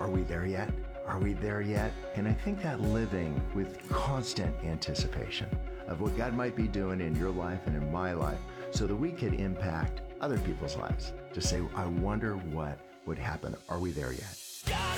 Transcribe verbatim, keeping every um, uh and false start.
are we there yet? Are we there yet? And I think that living with constant anticipation of what God might be doing in your life and in my life so that we could impact other people's lives. To say, I wonder what would happen. Are we there yet?